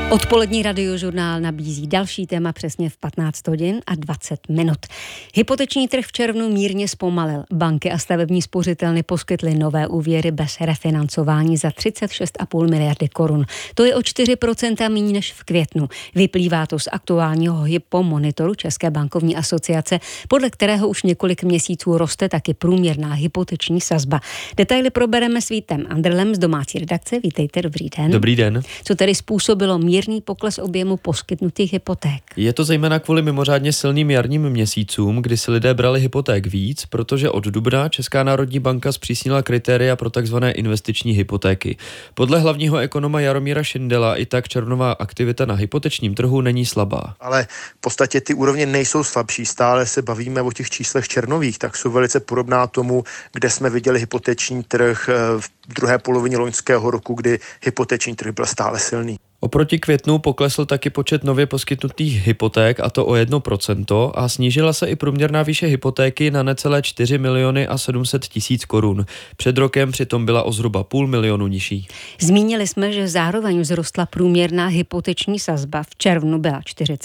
Odpolední radiožurnál nabízí další téma přesně v 15 hodin a 20 minut. Hypoteční trh v červnu mírně zpomalil. Banky a stavební spořitelny poskytly nové úvěry bez refinancování za 36,5 miliardy korun. To je o 4% méně než v květnu. Vyplývá to z aktuálního hypomonitoru České bankovní asociace, podle kterého už několik měsíců roste taky průměrná hypoteční sazba. Detaily probereme s Vítem Andrlem z domácí redakce. Vítejte, dobrý den. Dobrý den. Co tedy způsobilo mírný pokles objemu poskytnutých hypoték? Je to zejména kvůli mimořádně silným jarním měsícům, kdy si lidé brali hypoték víc, protože od dubna Česká národní banka zpřísnila kritéria pro takzvané investiční hypotéky. Podle hlavního ekonoma Jaromíra Šindela i tak červnová aktivita na hypotečním trhu není slabá. Ale v podstatě ty úrovně nejsou slabší. Stále se bavíme o těch číslech červnových, tak jsou velice podobná tomu, kde jsme viděli hypoteční trh v druhé polovině loňského roku, kdy hypoteční trh byl stále silný. Oproti květnu poklesl taky počet nově poskytnutých hypoték, a to o 1%, a snížila se i průměrná výše hypotéky na necelé 4 miliony a 700 tisíc korun. Před rokem přitom byla o zhruba 500 000 nižší. Zmínili jsme, že zároveň vzrostla průměrná hypoteční sazba. V červnu byla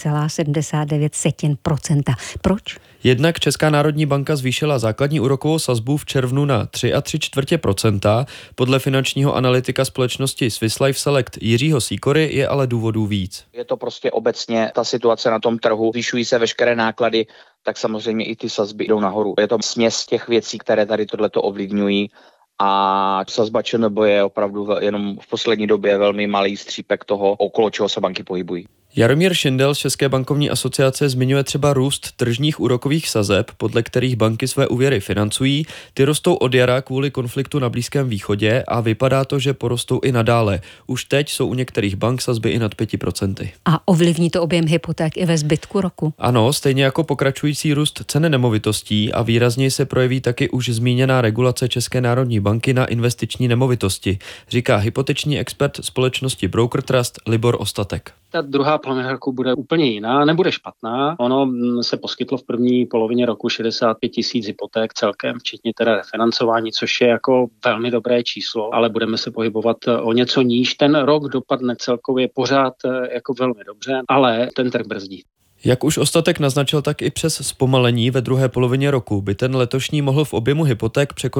4,79%. Proč? Jednak Česká národní banka zvýšila základní úrokovou sazbu v červnu na 3,75%. Podle finančního analytika společnosti Swiss Life Select Jiřího Sýkory je ale důvodů víc. Je to prostě obecně ta situace na tom trhu, zvyšují se veškeré náklady, tak samozřejmě i ty sazby jdou nahoru. Je to směs těch věcí, které tady tohleto ovlivňují. A sazba ČNB je opravdu jenom v poslední době velmi malý střípek toho, okolo čeho se banky pohybují. Jaromír Šindel z České bankovní asociace zmiňuje třeba růst tržních úrokových sazeb, podle kterých banky své úvěry financují. Ty rostou od jara kvůli konfliktu na Blízkém východě a vypadá to, že porostou i nadále. Už teď jsou u některých bank sazby i nad 5%. A ovlivní to objem hypoték i ve zbytku roku? Ano, stejně jako pokračující růst ceny nemovitostí, a výrazněji se projeví taky už zmíněná regulace České národní banky na investiční nemovitosti, říká hypoteční expert společnosti Broker Trust Libor Ostatek. Ta druhá polovina roku bude úplně jiná, nebude špatná. Ono se poskytlo v první polovině roku 65 000 hypoték celkem, včetně teda refinancování, což je jako velmi dobré číslo, ale budeme se pohybovat o něco níž. Ten rok dopadne celkově pořád jako velmi dobře, ale ten trh brzdí. Jak už Ostatek naznačil, tak i přes zpomalení ve druhé polovině roku by ten letošní mohl v objemu hypoték překonat